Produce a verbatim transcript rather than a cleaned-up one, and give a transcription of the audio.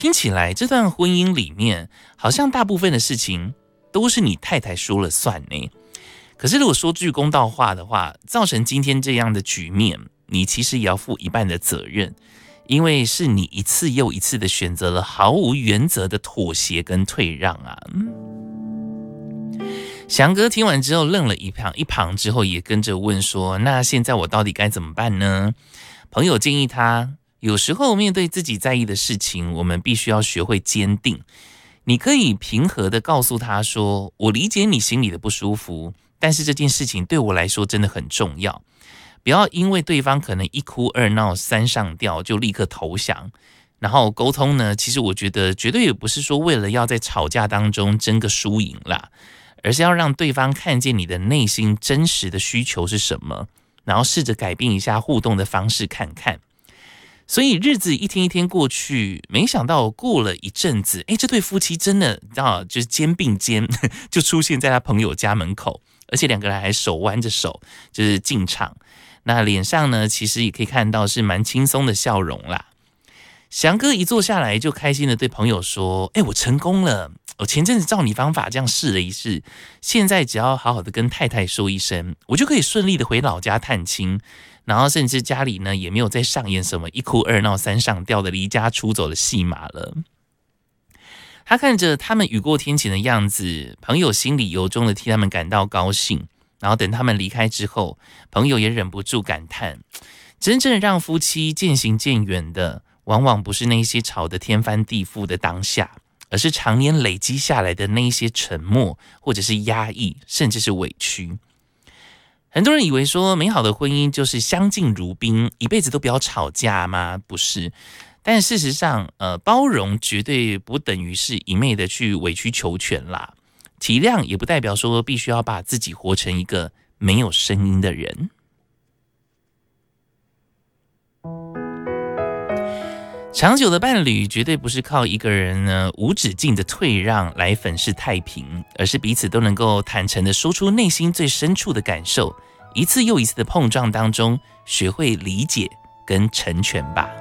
听起来这段婚姻里面，好像大部分的事情都是你太太说了算呢。可是如果说句公道话的话，造成今天这样的局面，你其实也要负一半的责任，因为是你一次又一次的选择了毫无原则的妥协跟退让啊。翔哥听完之后愣了一旁，一旁之后也跟着问说，那现在我到底该怎么办呢？朋友建议他，有时候面对自己在意的事情，我们必须要学会坚定。你可以平和的告诉他说，我理解你心里的不舒服，但是这件事情对我来说真的很重要。不要因为对方可能一哭二闹三上吊就立刻投降。然后沟通呢，其实我觉得绝对也不是说为了要在吵架当中争个输赢啦，而是要让对方看见你的内心真实的需求是什么，然后试着改变一下互动的方式看看。所以日子一天一天过去，没想到过了一阵子，哎，这对夫妻真的啊，就是肩并肩就出现在他朋友家门口，而且两个人还手挽着手，就是进场。那脸上呢，其实也可以看到是蛮轻松的笑容啦。翔哥一坐下来就开心的对朋友说，哎，我成功了，我前阵子照你方法这样试了一试，现在只要好好的跟太太说一声，我就可以顺利的回老家探亲，然后甚至家里呢也没有再上演什么一哭二闹三上吊的离家出走的戏码了。他看着他们雨过天晴的样子，朋友心里由衷的替他们感到高兴。然后等他们离开之后，朋友也忍不住感叹，真正让夫妻渐行渐远的，往往不是那些吵得天翻地覆的当下，而是常年累积下来的那一些沉默，或者是压抑，甚至是委屈。很多人以为说美好的婚姻就是相敬如宾，一辈子都不要吵架吗？不是。但事实上，呃，包容绝对不等于是一昧的去委曲求全啦。体谅也不代表说必须要把自己活成一个没有声音的人。长久的伴侣绝对不是靠一个人呢无止境的退让来粉饰太平，而是彼此都能够坦诚的说出内心最深处的感受，一次又一次的碰撞当中，学会理解跟成全吧。